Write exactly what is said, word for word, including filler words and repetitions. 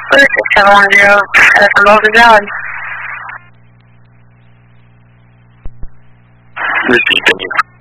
six seven one zero, that's above the valid. Repeat,